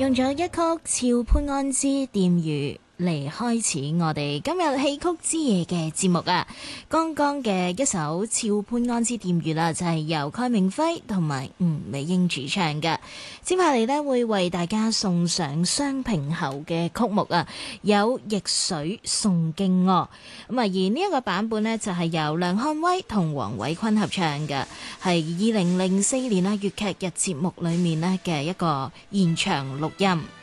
用咗一曲俏潘安之《掂魚》嚟開始我哋今日戲曲之夜嘅節目啊！剛剛嘅一首俏潘安之《掂魚》啦，就係由蓋明輝同埋吳美英主唱嘅。接下嚟呢，會為大家送上雙平喉嘅曲目啊，有《逆水送荊軻》咁啊，而呢一個版本呢，就係由梁漢威同黃偉坤合唱嘅，係2004年啊粵劇日節目裏面呢嘅一個現場錄音。